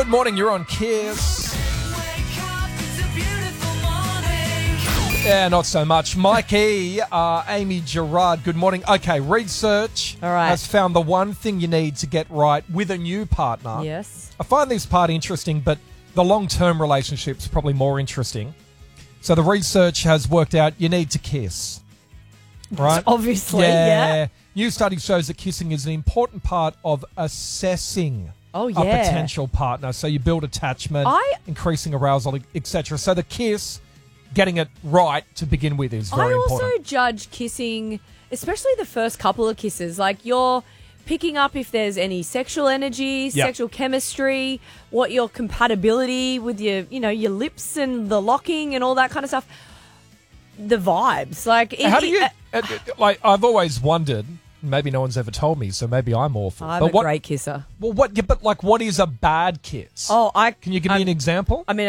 Good morning, you're on Kiss. Yeah, not so much. Mikey, Amy Gerard, good morning. Okay, research All right. has found the one thing you need to get right with a new partner. Yes. I find this part interesting, but the long-term relationship's probably more interesting. So the research has worked out you need to kiss, right? Obviously, yeah. New study shows that kissing is an important part of assessing Oh, a yeah. potential partner. So you build attachment, increasing arousal, etc. So the kiss, getting it right to begin with is very important. I also judge kissing, especially the first couple of kisses, like you're picking up if there's any sexual energy, sexual chemistry, what your compatibility with your lips and the locking and all that kind of stuff. The vibes. How do you, I've always wondered, maybe no one's ever told me, so maybe I'm awful. I'm a great kisser. Well, what is a bad kiss? Can you give me an example? I mean,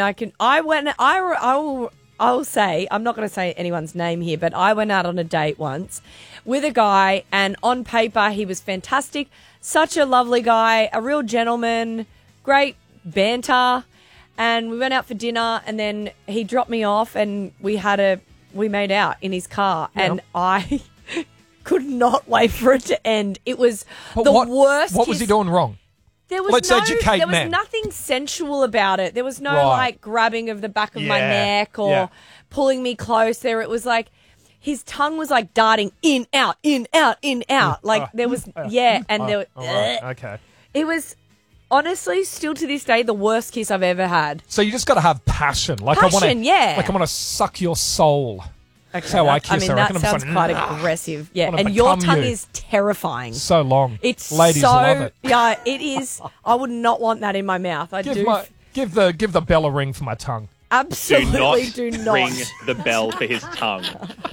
I will say, I'm not going to say anyone's name here, but I went out on a date once with a guy, and on paper, he was fantastic. Such a lovely guy, a real gentleman, great banter. And we went out for dinner, and then he dropped me off, and we made out in his car. Yeah. And I could not wait for it to end. It was worst. What was he doing wrong? Let's educate There was men. nothing sensual about it. There was no grabbing of the back of my neck or pulling me close. It was like his tongue was like darting in, out, in, out, in, out. Like there was, okay. It was honestly still to this day the worst kiss I've ever had. So you just got to have passion. I want to suck your soul. Okay, that's how I kiss. That sounds quite aggressive. Yeah, and your tongue is terrifying. So long. It's ladies love it. Yeah, it is. I would not want that in my mouth. Give the bell a ring for my tongue. Absolutely, do not ring the bell for his tongue.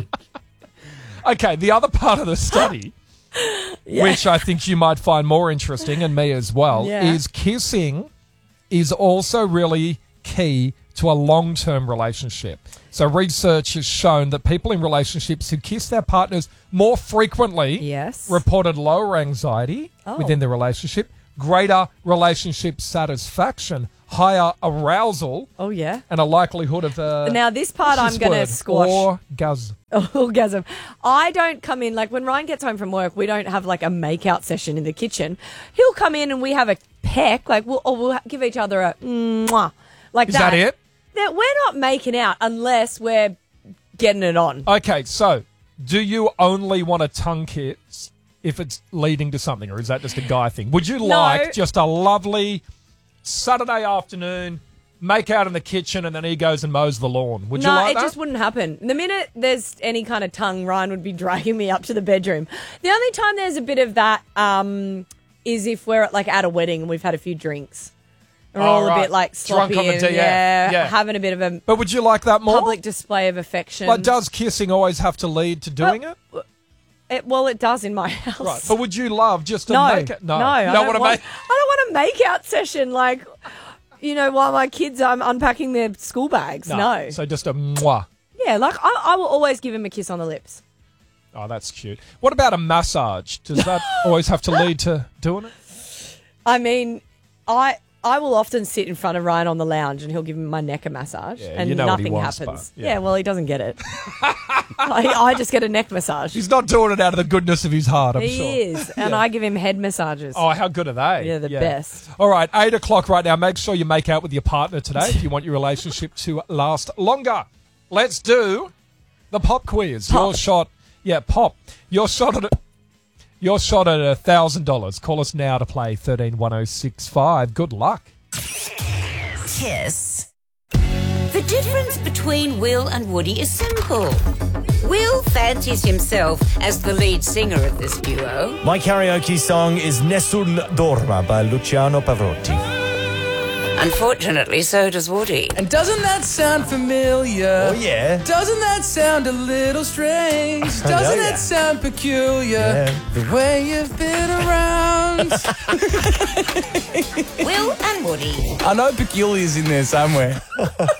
Okay, the other part of the study, which I think you might find more interesting, and me as well, is kissing is also really key to a long-term relationship. So research has shown that people in relationships who kiss their partners more frequently reported lower anxiety within the relationship, greater relationship satisfaction, higher arousal, and a likelihood of now this part I'm going to squash. Orgasm. I don't come in, like when Ryan gets home from work, we don't have like a make-out session in the kitchen. He'll come in and we have a peck, like we'll give each other a mwah, like Is that it? That we're not making out unless we're getting it on. Okay, so do you only want a tongue kiss if it's leading to something, or is that just a guy thing? Would you like just a lovely Saturday afternoon, make out in the kitchen, and then he goes and mows the lawn? Would you like that? No, it just wouldn't happen. The minute there's any kind of tongue, Ryan would be dragging me up to the bedroom. The only time there's a bit of that is if we're at a wedding and we've had a few drinks. We're all a bit like sloppy drunk on the and having a bit of a But would you like that more? Public display of affection. Like, does kissing always have to lead to doing it? It does in my house. Right. But would you love just to make it? No. I don't want a make-out session while my kids are unpacking their school bags. No. So just a mwah. Yeah, I will always give him a kiss on the lips. Oh, that's cute. What about a massage? Does that always have to lead to doing it? I mean, I will often sit in front of Ryan on the lounge and he'll give me my neck a massage and nothing happens. Well, he doesn't get it. I just get a neck massage. He's not doing it out of the goodness of his heart, I'm sure. He is. And I give him head massages. Oh, how good are they? Yeah, the best. All right, 8 o'clock right now. Make sure you make out with your partner today if you want your relationship to last longer. Let's do the pop quiz. Your shot. Yeah, pop. Your shot at $1,000. Call us now to play 131065. Good luck. Kiss. The difference between Will and Woody is simple. Will fancies himself as the lead singer of this duo. My karaoke song is Nessun Dorma by Luciano Pavarotti. Unfortunately, so does Woody. And doesn't that sound familiar? Oh, yeah. Doesn't that sound a little strange? Doesn't that sound peculiar? Yeah. The way you've been around. Will and Woody. I know peculiar's in there somewhere.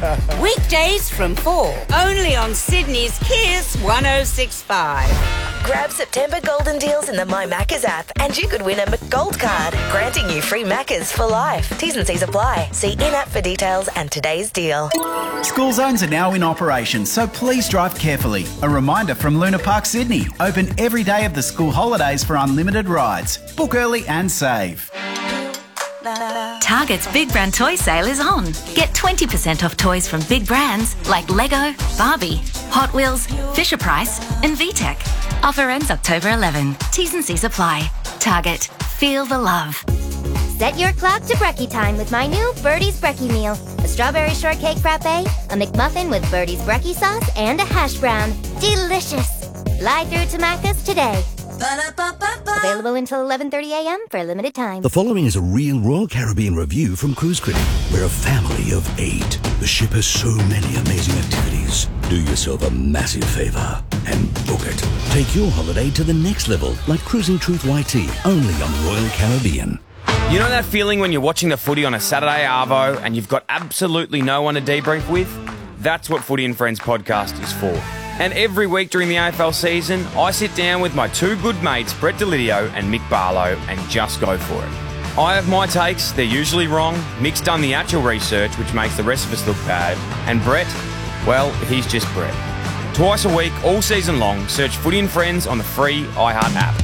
Weekdays from 4, only on Sydney's Kiss 106.5. Grab September golden deals in the My Maccas app and you could win a McGold card, granting you free Maccas for life. T's and C's apply. See in-app for details and today's deal. School zones are now in operation, so please drive carefully. A reminder from Luna Park Sydney. Open every day of the school holidays for unlimited rides. Book early and save. Target's Big Brand Toy Sale is on. Get 20% off toys from big brands like Lego, Barbie, Hot Wheels, Fisher-Price and VTech. Offer ends October 11. T's and C's apply. Target. Feel the love. Set your clock to brekkie time with my new Birdie's Brekkie meal. A strawberry shortcake frappe, a McMuffin with Birdie's Brekkie sauce, and a hash brown. Delicious. Fly through to Macca's today. Available until 11:30 a.m. for a limited time. The following is a real Royal Caribbean review from Cruise Critic. We're a family of 8. The ship has so many amazing activities. Do yourself a massive favour and book it. Take your holiday to the next level, like Cruising Truth YT, only on Royal Caribbean. You know that feeling when you're watching the footy on a Saturday arvo and you've got absolutely no one to debrief with? That's what Footy and Friends podcast is for. And every week during the AFL season, I sit down with my two good mates, Brett Delidio and Mick Barlow, and just go for it. I have my takes, they're usually wrong. Mick's done the actual research, which makes the rest of us look bad. And Brett, well, he's just Brett. Twice a week, all season long, search Footy and Friends on the free iHeart app.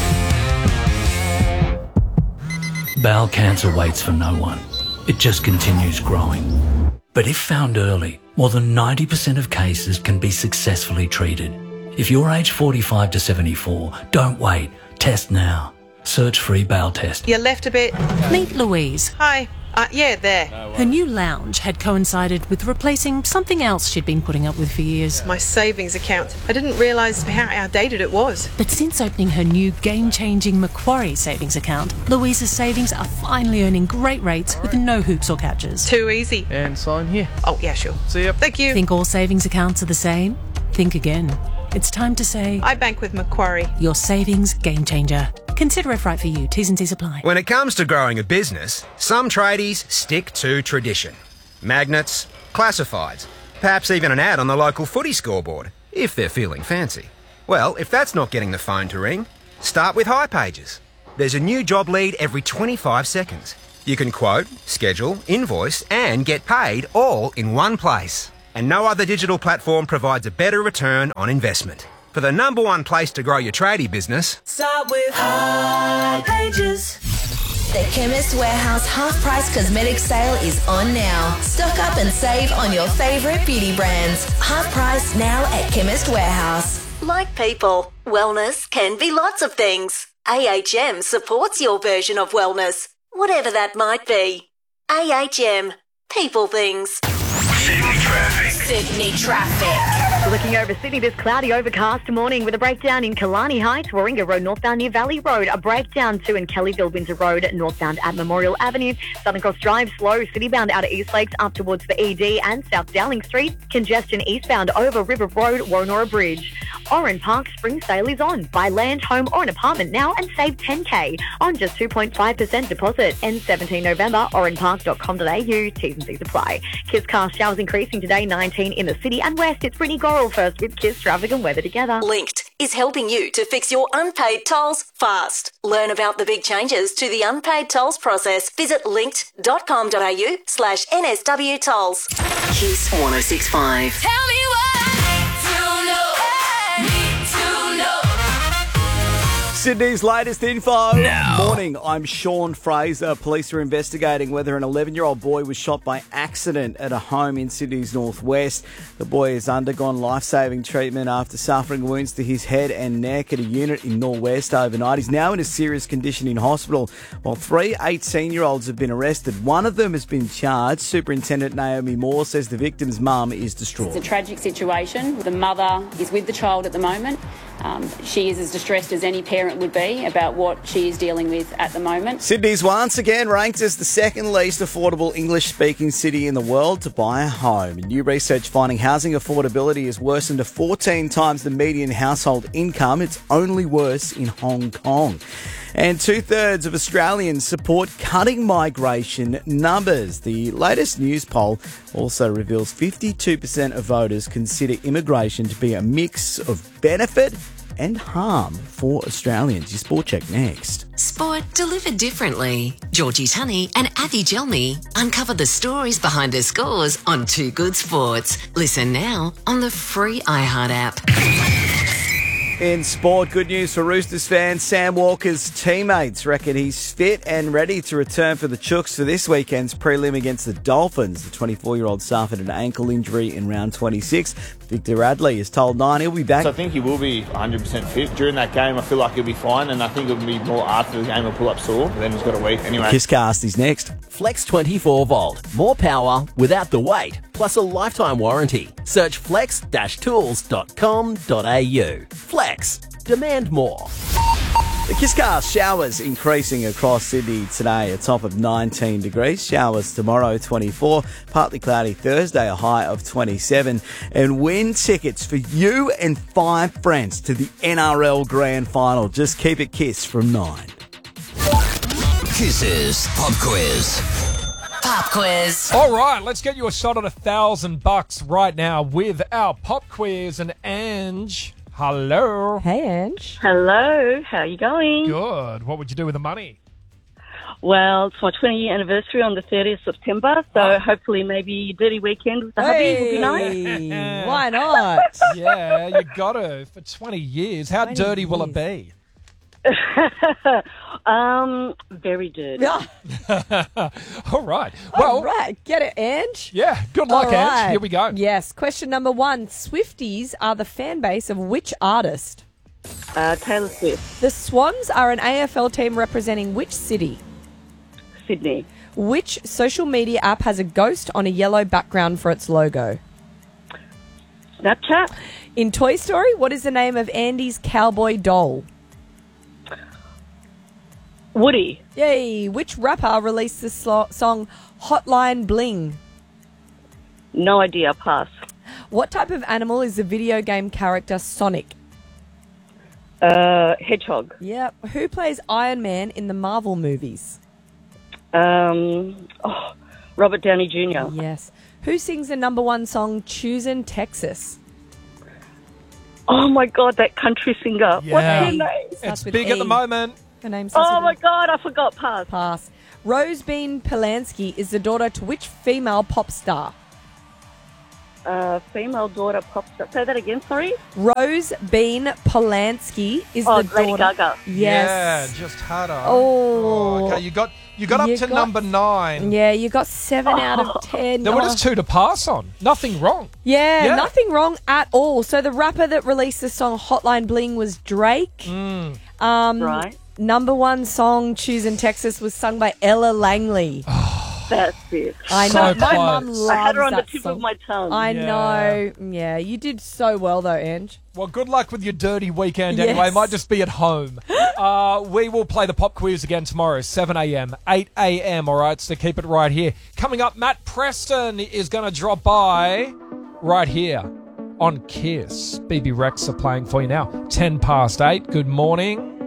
Bowel cancer waits for no one. It just continues growing. But if found early, more than 90% of cases can be successfully treated. If you're aged 45 to 74, don't wait. Test now. Search free bowel test. You left a bit. Meet Louise. Hi. Yeah, there. Her new lounge had coincided with replacing something else she'd been putting up with for years. My savings account. I didn't realise how outdated it was. But since opening her new game-changing Macquarie savings account, Louise's savings are finally earning great rates with no hoops or catches. Too easy. And sign here. Oh, yeah, sure. See ya. Thank you. Think all savings accounts are the same? Think again. It's time to say... I bank with Macquarie. Your savings game changer. Consider if right for you. T's and C's apply. When it comes to growing a business, some tradies stick to tradition. Magnets, classifieds, perhaps even an ad on the local footy scoreboard, if they're feeling fancy. Well, if that's not getting the phone to ring, start with hipages. There's a new job lead every 25 seconds. You can quote, schedule, invoice and get paid all in one place. And no other digital platform provides a better return on investment. For the number one place to grow your tradie business, start with hipages. The Chemist Warehouse half-price cosmetic sale is on now. Stock up and save on your favourite beauty brands. Half price now at Chemist Warehouse. Like people, wellness can be lots of things. AHM supports your version of wellness, whatever that might be. AHM. People things. Sydney traffic. Sydney traffic. Looking over Sydney, this cloudy, overcast morning with a breakdown in Killarney Heights, Warringah Road, northbound near Valley Road. A breakdown too in Kellyville, Windsor Road, northbound at Memorial Avenue. Southern Cross Drive, slow, citybound out of East Lakes up towards the ED and South Dowling Street. Congestion eastbound over River Road, Woronora Bridge. Oran Park Spring Sale is on. Buy land, home or an apartment now and save $10,000 on just 2.5% deposit. Ends 17 November, oranpark.com.au. T's and C's apply. Kiss car showers increasing today, 19 in the city and west. It's Brittany Gorrell first with Kiss traffic and weather together. Linked is helping you to fix your unpaid tolls fast. Learn about the big changes to the unpaid tolls process. Visit linked.com.au/NSW tolls. Kiss 106.5. Tell me what need to know. Sydney's latest info. Now. Morning, I'm Sean Fraser. Police are investigating whether an 11-year-old boy was shot by accident at a home in Sydney's northwest. The boy has undergone life-saving treatment after suffering wounds to his head and neck at a unit in Norwest overnight. He's now in a serious condition in hospital, while 3 18-year-olds have been arrested. One of them has been charged. Superintendent Naomi Moore says the victim's mum is distraught. It's a tragic situation. The mother is with the child at the moment. She is as distressed as any parent would be about what she is dealing with at the moment. Sydney's once again ranked as the second least affordable English-speaking city in the world to buy a home. New research finding housing affordability has worsened to 14 times the median household income. It's only worse in Hong Kong. And 2/3 of Australians support cutting migration numbers. The latest news poll also reveals 52% of voters consider immigration to be a mix of benefit and harm for Australians. Your Sport Check next. Sport delivered differently. Georgie Tunney and Avi Gelmi uncover the stories behind the scores on Too Good Sports. Listen now on the free iHeart app. In sport, good news for Roosters fans. Sam Walker's teammates reckon he's fit and ready to return for the Chooks for this weekend's prelim against the Dolphins. The 24-year-old suffered an ankle injury in round 26. Victor Radley has told Nine he'll be back. So I think he will be 100% fit. During that game, I feel like he'll be fine, and I think it'll be more after the game he'll pull up sore, but then he's got a week anyway. Kisscast is next. Flex 24 volt. More power without the weight, plus a lifetime warranty. Search flex-tools.com.au. Flex. Demand more. The Kisscast showers increasing across Sydney today, a top of 19 degrees. Showers tomorrow, 24. Partly cloudy Thursday, a high of 27. And win tickets for you and 5 friends to the NRL Grand Final. Just keep it Kiss from 9. Kiss's Pop Quiz. Pop Quiz. All right, let's get you a shot at $1,000 right now with our Pop Quiz. And Ange, hello. Hey, Ange. Hello, how are you going? Good. What would you do with the money? Well, it's my 20-year anniversary on the 30th of September, so hopefully maybe a dirty weekend with the hubby would be nice. Why not? Yeah, you got to. For 20 years. How dirty will it be? Very dirty. All right. All right. Get it, Ange? Yeah. Good luck, Ange. Here we go. Yes. Question number 1. Swifties are the fan base of which artist? Taylor Swift. The Swans are an AFL team representing which city? Sydney. Which social media app has a ghost on a yellow background for its logo? Snapchat. In Toy Story, what is the name of Andy's cowboy doll? Woody. Yay. Which rapper released the song Hotline Bling? No idea. Pass. What type of animal is the video game character Sonic? Hedgehog. Yep. Who plays Iron Man in the Marvel movies? Robert Downey Jr. Yes. Who sings the number 1 song Choosin' Texas? Oh my God, that country singer. Yeah. What's her name? It's big at the moment. Her name's my God, I forgot. Pass. Rose Bean Polanski is the daughter to which female pop star? Female daughter pop star. Say that again, sorry? Rose Bean Polanski is the daughter. Lady Gaga. Yes. Yeah, just harder. Oh. Okay, you got up to number 9. Yeah, you got 7 out of 10. There were just 2 to pass on. Nothing wrong. Yeah, nothing wrong at all. So the rapper that released the song Hotline Bling was Drake. Right. Number 1 song, Choosin' Texas, was sung by Ella Langley. That's it. I know. My mum loves I had her on the that tip song. of my tongue. I know. Yeah, you did so well though, Ange. Well, good luck with your dirty weekend anyway. Yes. Might just be at home. We will play the pop quiz again tomorrow, 7 a.m., 8 a.m., all right? So keep it right here. Coming up, Matt Preston is going to drop by right here on Kiss. BB Rex are playing for you now. 8:10. Good morning.